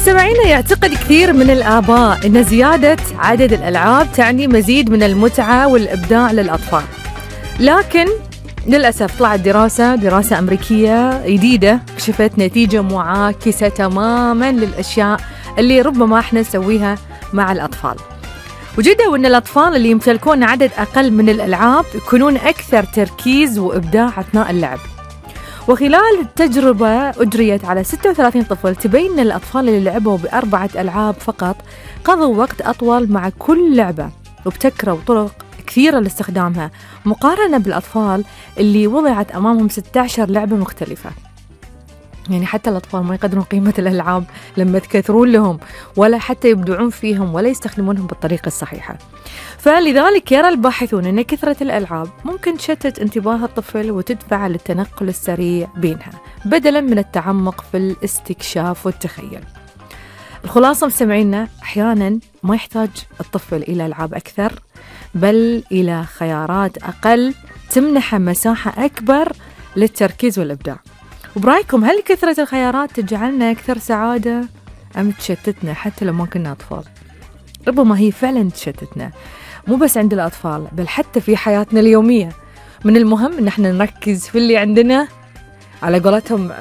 مستمعينا، يعتقد كثير من الآباء أن زيادة عدد الألعاب تعني مزيد من المتعة والإبداع للأطفال، لكن للأسف طلعت دراسة أمريكية جديدة كشفت نتيجة معاكسة تماما للأشياء اللي ربما احنا نسويها مع الأطفال. وجدوا أن الأطفال اللي يمتلكون عدد أقل من الألعاب يكونون أكثر تركيز وإبداع أثناء اللعب. وخلال التجربة أجريت على 36 طفل، تبين أن الأطفال اللي لعبوا ب4 ألعاب فقط قضوا وقت أطول مع كل لعبة وابتكروا طرق كثيرة لاستخدامها، مقارنة بالأطفال اللي وضعت أمامهم 16 لعبة مختلفة. يعني حتى الأطفال ما يقدرون قيمة الألعاب لما تكثرون لهم، ولا حتى يبدعون فيهم ولا يستخدمونهم بالطريقة الصحيحة. فلذلك يرى الباحثون أن كثرة الألعاب ممكن تشتت انتباه الطفل وتدفع للتنقل السريع بينها بدلا من التعمق في الاستكشاف والتخيل. الخلاصة مستمعينا، أحيانا ما يحتاج الطفل إلى ألعاب أكثر، بل إلى خيارات أقل تمنح مساحة أكبر للتركيز والإبداع. وبرايكم، هل كثرة الخيارات تجعلنا أكثر سعادة أم تشتتنا حتى لو ما كنا أطفال؟ ربما هي فعلا تشتتنا، مو بس عند الأطفال بل حتى في حياتنا اليومية. من المهم إن احنا نركز في اللي عندنا، على قولتهم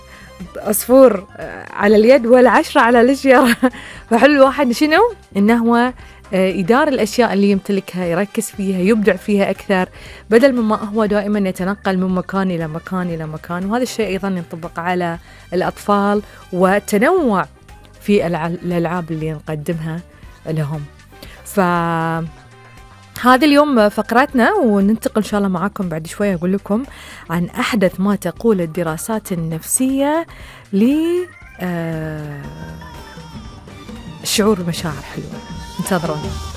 عصفور على اليد وال10 على الشجرة. فحلو الواحد شنو؟ إنه هو يدار الأشياء اللي يمتلكها، يركز فيها، يبدع فيها أكثر، بدل مما هو دائما يتنقل من مكان إلى مكان إلى مكان. وهذا الشيء أيضا ينطبق على الأطفال والتنوع في الألعاب اللي نقدمها لهم. فهذا اليوم فقراتنا، وننتقل إن شاء الله معاكم بعد شوية أقول لكم عن أحدث ما تقول الدراسات النفسية لشعور مشاعر حلوة. انتظرونا.